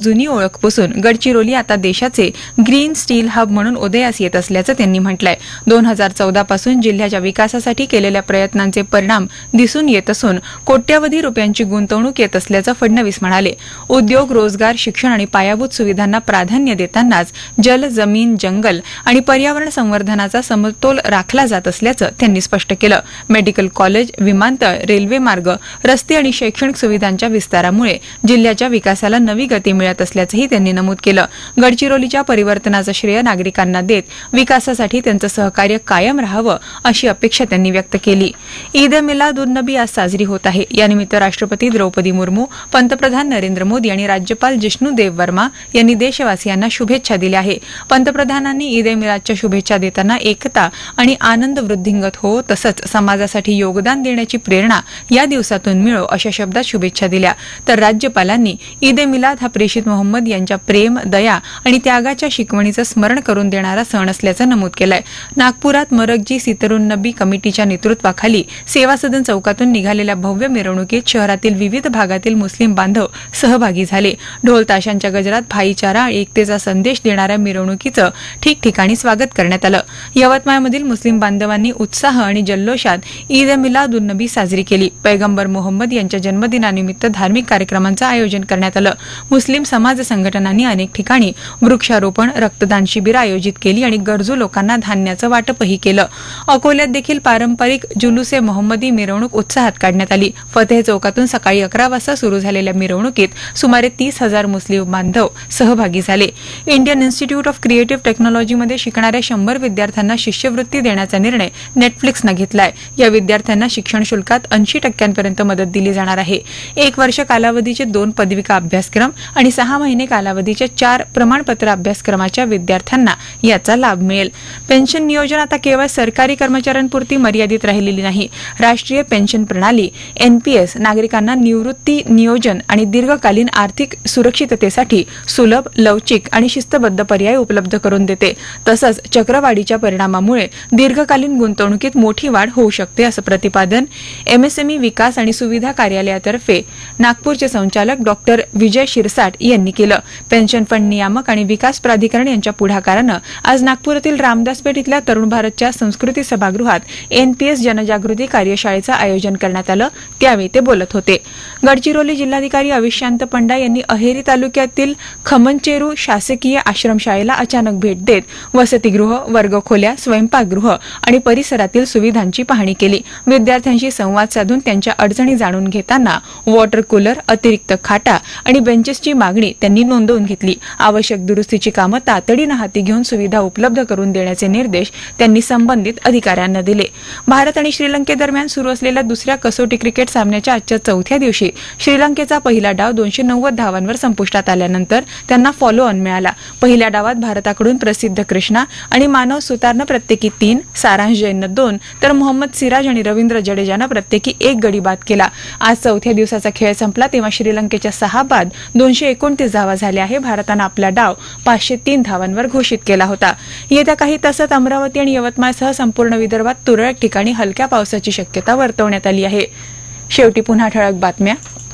जुनी ओळख पुसून गडचिरोली आता देशाचे ग्रीन स्टील हब म्हणून उदयास येत असल्याचं त्यांनी म्हटलंय. 2014 पासून जिल्ह्याच्या विकासासाठी केलेल्या प्रयत्नांचे परिणाम दिसून येत असून कोट्यवधी रुपयांची गुंतवणूक येत असल्याचं फडणवीस म्हणाले. उद्योग, रोजगार, शिक्षण आणि पायाभूत सुविधांना प्राधान्य देतानाच जल, जमीन, जंगल आणि पर्यावरण संवर्धनाचा समतोल राखला जात असल्याचं त्यांनी स्पष्ट केलं. मेडिकल कॉलेज, विमानतळ, रेल्वे मार्ग, रस्ते आणि शैक्षणिक सुविधांच्या विस्तारामुळे जिल्ह्याच्या विकासाला नवी गती मिळत असल्याचंही त्यांनी नमूद केलं. गडचिरोलीच्या परिवर्तनाचं श्रेय नागरिकांना देत विकासासाठी त्यांचं सहकार्य कायम राहावं अशी अपेक्षा त्यांनी व्यक्त केली. ईद ए मिलाद-उन-नबी आज साजरी होत आहे. यानिमित्त राष्ट्रपती द्रौपदी मुर्मू, पंतप्रधान नरेंद्र मोदी आणि राज्यपाल जिष्णू देव वर्मा यांनी देशवासियांना शुभेच्छा दिल्या आहे. पंतप्रधानांनी ईद ए मिलादच्या शुभेच्छा देताना एकता आणि आनंद वृद्धिंगत हो, तसंच समाजासाठी योगदान देण्याची प्रेरणा या दिवसातून मिळो अशा शब्दात शुभेच्छा दिल्या. तर राज्यपालांनी ईद ए मिलाद हा प्रेषित मोहम्मद यांच्या प्रेम, दया आणि त्यागाच्या शिकवणीचं स्मरण करून देणारा सण असल्याचं नमूद केलंय. नागपुरात मरकजी सीतरुन नबी कमिटीच्या नेतृत्वाखाली सेवा सदन चौकातून निघालेल्या भव्य मिरवणुकीत शहरातील विविध भागातील मुस्लिम बांधव सहभागी झाले. ढोल ताशांच्या गजरात भाईचारा आणि एकतेचा संदेश देणाऱ्या मिरवणुकीचं ठिकठिकाणी स्वागत करण्यात आलं. यवतमाळमधील मुस्लिम बांधवांनी उत्साह आणि जल्लोषात ईद ए मिलाद-उन-नबी साजरी केली. पैगंबर मोहम्मद यांच्या जन्मदिनानिमित्त धार्मिक कार्यक्रमांचं आयोजन करण्यात आलं. मुस्लिम समाज संघटनांनी अनेक ठिकाणी वृक्षारोपण, रक्तदान शिबिरं आयोजित केली आणि गरजू लोकांना धान्याचं वाटपही केलं. अकोल्यात देखील पारंपरिक जुलूसे मोहम्मदी मिरवणूक उत्साहात काढण्यात आली. फतेह चौकातून सकाळी 11 वाजता सुरू झालेल्या मिरवणुकीत सुमारे 30,000 मुस्लिम बांधव सहभागी झाले. इंडियन इन्स्टिट्यूट ऑफ क्रिएटिव्ह टेक्नॉलॉजीमध्ये शिकणाऱ्या 100 विद्यार्थ्यांना शिष्यवृत्ती देण्याचा निर्णय नेटफ्लिक्सनं घेतलाय. या विद्यार्थ्यांना शिक्षण शुल्कात 80% मदत दिली जाणार आहे. 1 वर्ष कालावधीचे 2 पदविका अभ्यासक्रम आणि 6 महिने कालावधीच्या 4 प्रमाणपत्र अभ्यासक्रमाच्या विद्यार्थ्यांना याचा लाभ मिळेल. पेन्शन नियोजन आता केवळ सरकारी कर्मचाऱ्यांपुरती मर्यादित राहिलेली नाही. राष्ट्रीय पेन्शन प्रणाली एनपीएस नागरिकांना निवृत्ती नियोजन आणि दीर्घकालीन आर्थिक सुरक्षिततेसाठी सुलभ, लवचिक आणि शिस्तबद्ध पर्याय उपलब्ध करून देते. तसंच चक्रवाढीच्या परिणामामुळे दीर्घकालीन गुंतवणुकीत मोठी वाढ होऊ शकते असं प्रतिपादन एमएसएमई विकास आणि सुविधा कार्यालयातर्फे नागपूरचे संचालक डॉक्टर विजय शिरसाट यांनी केलं. पेन्शन फंड नियामक आणि विकास प्राधिकरण यांच्या पुढाकारानं आज नागपुरातील रामदासपेठ इथल्या तरुण भारतच्या संस्कृती सभागृहात एनपीएस जनजागृती कार्यशाळेचं आयोजन करण्यात आलं. त्यावेळी ते बोलत होते. गडचिरोली जिल्हाधिकारी अविशांत पंडा यांनी अहेरी तालुक्यातील खमनचेरू शासकीय आश्रमशाळेला अचानक भेट देत वसतिगृह, वर्गखोल्या, स्वयंपाकगृह आणि परिसरातील सुविधांची पाहणी केली. विद्यार्थ्यांशी संवाद साधून त्यांच्या अडचणी जाणून घेताना वॉटर कूलर, अतिरिक्त खाटा आणि बेंचेसची मागणी त्यांनी नोंदवून घेतली. आवश्यक दुरुस्तीची कामं तातडीनं हाती घेऊन सुविधा उपलब्ध करून देण्याचे निर्देश त्यांनी संबंधित अधिकाऱ्यांना दिले. भारत आणि श्रीलंकेदरम्यान सुरू असलेल्या दुसऱ्या कसोटी क्रिकेट सामन्याच्या आजच्या 4थ्या दिवशी श्रीलंकेचा पहिला डाव 290 धावांवर संपुष्टात आल्यानंतर त्यांना फॉलो ऑन मिळाला. पहिल्या डावात भारताकडून प्रसिद्ध कृष्णा आणि मानव सुतारनं प्रत्येकी 3, सारांश जैननं 2 तर मोहम्मद सिराज आणि रवींद्र जडेजानं प्रत्येकी 1 गडी बाद केला. आज 4थ्या दिवसाचा खेळ संपला तेव्हा श्रीलंकेच्या 6 बाद 229 धावा झाल्या आहे. भारतानं आपला डाव 503 धावांवर घोषित केला होता. येत्या काही तासात अमरावती आणि यवतमाळसह संपूर्ण विदर्भात तुरळक ठिकाणी हलक्या पावसाची शक्यता वर्तवण्यात आली आहे. शेवटी पुन्हा ठळक बातम्या.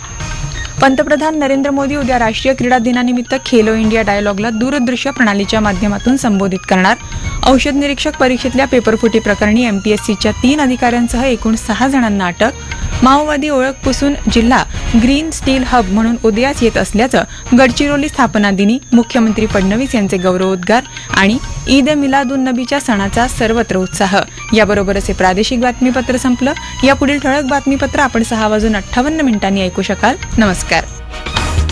पंतप्रधान नरेंद्र मोदी उद्या राष्ट्रीय क्रीडा दिनानिमित्त खेलो इंडिया डायलॉगला दूरदृश्य प्रणालीच्या माध्यमातून संबोधित करणार. औषध निरीक्षक परीक्षेतल्या पेपरफुटी प्रकरणी एमपीएससीच्या 3 अधिकाऱ्यांसह एकूण 6 जणांना अटक. माओवादी ओळख पुसून जिल्हा ग्रीन स्टील हब म्हणून उदयास येत असल्याचं गडचिरोली स्थापना दिनी मुख्यमंत्री फडणवीस यांचे गौरवोद्गार आणि ईद ए मिलाद-उन-नबीच्या सणाचा सर्वत्र उत्साह. याबरोबरच हे प्रादेशिक बातमीपत्र संपलं. यापुढील ठळक बातमीपत्र आपण 6:58 ऐकू शकाल. नमस्कार.